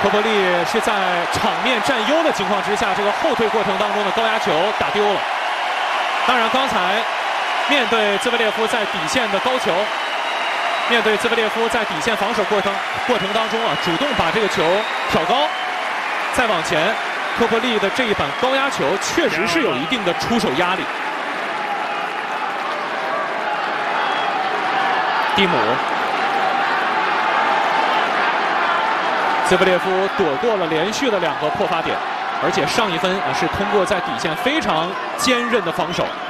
科波利是在场面占优的情况之下，这个后退过程当中的高压球打丢了。当然，刚才面对兹维列夫在底线的高球，面对兹维列夫在底线防守过程当中啊，主动把这个球挑高，再往前，科波利的这一板高压球确实是有一定的出手压力。蒂姆。 兹维列夫躲过了连续的2个破发点，而且上一分是通过在底线非常坚韧的防守，